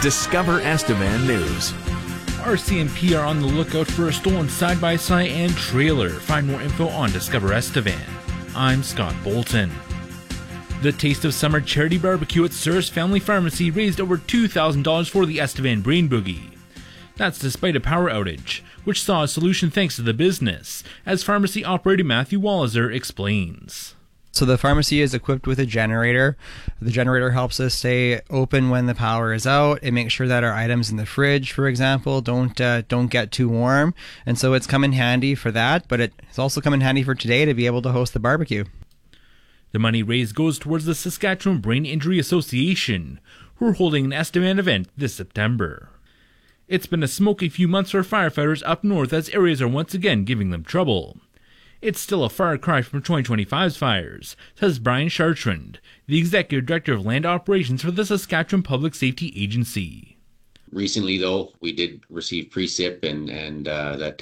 Discover Estevan News. RCMP are on the lookout for a stolen side-by-side and trailer. Find more info on Discover Estevan. I'm Scott Bolton. The Taste of Summer charity barbecue at Sur's Family Pharmacy raised over $2,000 for the Estevan Brain Boogie. That's despite a power outage, which saw a solution thanks to the business, as pharmacy operator Matthew Walliser explains. So the pharmacy is equipped with a generator. The generator helps us stay open when the power is out. It makes sure that our items in the fridge, for example, don't get too warm. And so it's come in handy for that, but it's also come in handy for today to be able to host the barbecue. The money raised goes towards the Saskatchewan Brain Injury Association, who are holding an Estevan event this September. It's been a smoky few months for firefighters up north as areas are once again giving them trouble. It's still a far cry from 2025's fires, says Brian Chartrand, the Executive Director of Land Operations for the Saskatchewan Public Safety Agency. Recently, though, we did receive precip and that